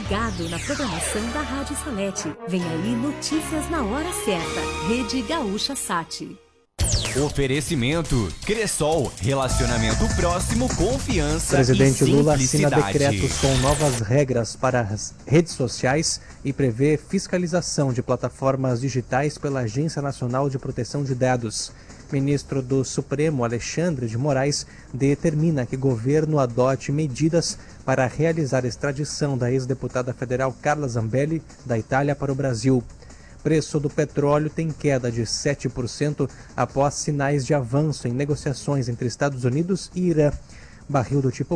ligado na programação da Rádio Salete. Vem aí notícias na hora certa. Rede Gaúcha Sat. Oferecimento Cressol, relacionamento próximo, confiança Presidente e Lula assina simplicidade. decretos com novas regras para as redes sociais e prevê fiscalização de plataformas digitais pela Agência Nacional de Proteção de Dados. Ministro do Supremo, Alexandre de Moraes, determina que o governo adote medidas para realizar a extradição da ex-deputada federal Carla Zambelli da Itália para o Brasil. Preço do petróleo tem queda de 7% após sinais de avanço em negociações entre Estados Unidos e Irã. Barril do tipo